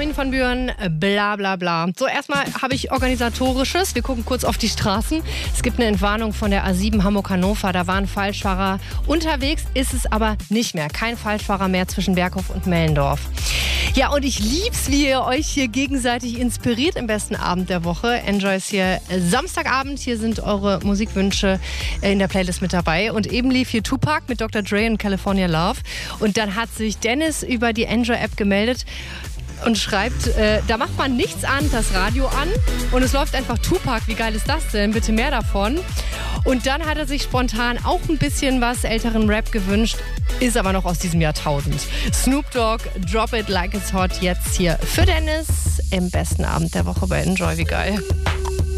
Armin von Buuren, bla bla bla. So, erstmal habe ich Organisatorisches. Wir gucken kurz auf die Straßen. Es gibt eine Entwarnung von der A7 Hamburg-Hannover. Da waren Falschfahrer unterwegs, ist es aber nicht mehr. Kein Falschfahrer mehr zwischen Berghof und Mellendorf. Ja, und ich lieb's, wie ihr euch hier gegenseitig inspiriert im besten Abend der Woche. Enjoy ist hier Samstagabend. Hier sind eure Musikwünsche in der Playlist mit dabei. Und eben lief hier Tupac mit Dr. Dre und California Love. Und dann hat sich Dennis über die Enjoy-App gemeldet und schreibt, da macht man nichts an, das Radio an und es läuft einfach Tupac. Wie geil ist das denn? Bitte mehr davon. Und dann hat er sich spontan auch ein bisschen was älteren Rap gewünscht, ist aber noch aus diesem Jahrtausend. Snoop Dogg, Drop It Like It's Hot, jetzt hier für Dennis im besten Abend der Woche bei Enjoy. Wie geil.